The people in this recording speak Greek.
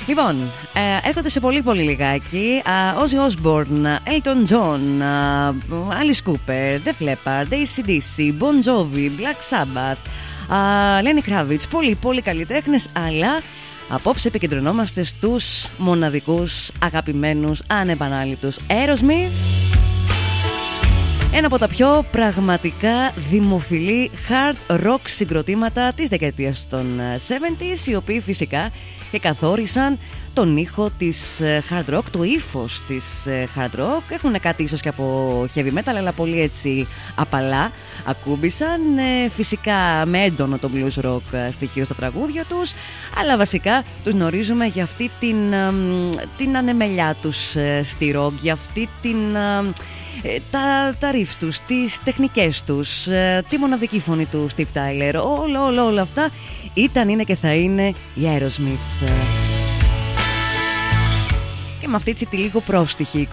Λοιπόν, έρχονται σε πολύ πολύ λιγάκι Ozzy Osbourne, Elton John, Alice Cooper, Def Leppard, AC/DC, Bon Jovi, Black Sabbath, Lenny Kravitz. Πολύ πολύ καλλιτέχνες, αλλά απόψε επικεντρωνόμαστε στους μοναδικούς, αγαπημένους, ανεπανάληπτους Aerosmith. Ένα από τα πιο πραγματικά δημοφιλή hard rock συγκροτήματα της δεκαετίας των 70s, οι οποίοι φυσικά καθόρισαν τον ήχο της hard rock, το ύφος της hard rock. Έχουν κάτι ίσως και από heavy metal, αλλά πολύ έτσι απαλά ακούμπησαν, φυσικά με έντονο το blues rock στοιχείο στα τραγούδια τους, αλλά βασικά τους γνωρίζουμε για αυτή την ανεμελιά τους στη rock, για αυτή τα ριφ τους, τις τεχνικές τους, τη μοναδική φωνή του Steve Tyler, όλα αυτά ήταν, είναι και θα είναι η Aerosmith. Και με αυτή τη λίγο πρόστιχη